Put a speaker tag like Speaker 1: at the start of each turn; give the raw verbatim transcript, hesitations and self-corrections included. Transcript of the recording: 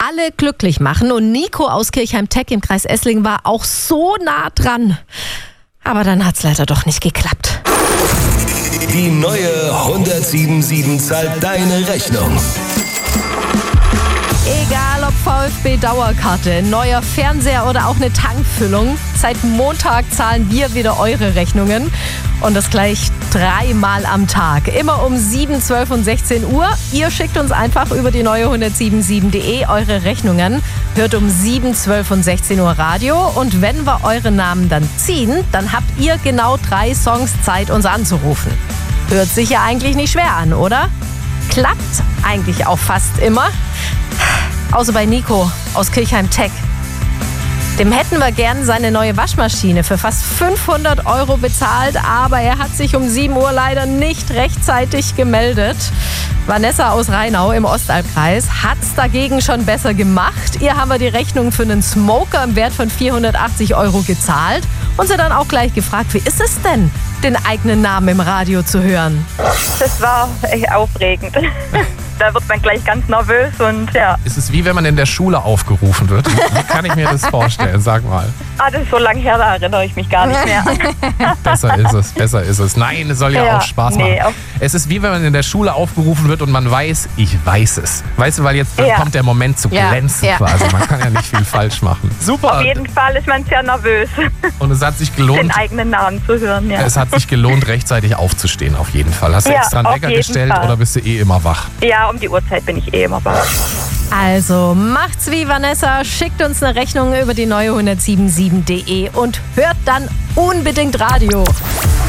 Speaker 1: alle glücklich machen. Und Nico aus Kirchheim-Teck im Kreis Esslingen war auch so nah dran. Aber dann hat es leider doch nicht geklappt.
Speaker 2: Die neue hundertsieben sieben zahlt deine Rechnung.
Speaker 1: Egal ob VfB Dauerkarte, neuer Fernseher oder auch eine Tankfüllung, seit Montag zahlen wir wieder eure Rechnungen. Und das gleich dreimal am Tag. Immer um sieben, zwölf und sechzehn Uhr. Ihr schickt uns einfach über die neue hundertsiebenundsieben punkt de eure Rechnungen. Hört um sieben, zwölf und sechzehn Uhr Radio. Und wenn wir eure Namen dann ziehen, dann habt ihr genau drei Songs Zeit, uns anzurufen. Hört sich ja eigentlich nicht schwer an, oder? Klappt eigentlich auch fast immer. Außer bei Nico aus Kirchheim-Teck. Dem hätten wir gern seine neue Waschmaschine für fast fünfhundert Euro bezahlt, aber er hat sich um sieben Uhr leider nicht rechtzeitig gemeldet. Vanessa aus Rheinau im Ostalbkreis hat's dagegen schon besser gemacht. Ihr haben wir die Rechnung für einen Smoker im Wert von vierhundertachtzig Euro gezahlt und sie dann auch gleich gefragt, wie ist es denn, den eigenen Namen im Radio zu hören?
Speaker 3: Das war echt aufregend. Da wird man gleich ganz nervös und ja.
Speaker 4: Ist es wie wenn man in der Schule aufgerufen wird? Wie kann ich mir das vorstellen? Sag mal.
Speaker 3: Ah, das ist so lange her, da erinnere ich mich gar nicht mehr.
Speaker 4: Besser ist es, besser ist es. Nein, es soll ja,
Speaker 3: Ja,
Speaker 4: auch Spaß
Speaker 3: nee,
Speaker 4: machen.
Speaker 3: auf-
Speaker 4: Es ist wie wenn man in der Schule aufgerufen wird und man weiß, ich weiß es. Weißt du, weil jetzt dann
Speaker 3: Ja.
Speaker 4: kommt der Moment zu
Speaker 1: Ja,
Speaker 4: glänzen
Speaker 1: ja.
Speaker 4: quasi. Man kann ja nicht viel falsch machen. Super.
Speaker 3: Auf jeden Fall ist man sehr nervös,
Speaker 4: Und es hat sich
Speaker 3: den
Speaker 4: gelohnt.
Speaker 3: eigenen Namen zu hören. Ja,
Speaker 4: Es hat sich gelohnt, rechtzeitig aufzustehen, auf jeden Fall. Hast du
Speaker 3: Ja,
Speaker 4: extra einen
Speaker 3: auf
Speaker 4: Wecker
Speaker 3: jeden
Speaker 4: gestellt
Speaker 3: Fall.
Speaker 4: oder bist du eh immer wach?
Speaker 3: ja um die Uhrzeit bin ich eh immer wach.
Speaker 1: Also macht's wie Vanessa, schickt uns eine Rechnung über die neue hundertsiebenundsieben punkt de und hört dann unbedingt Radio.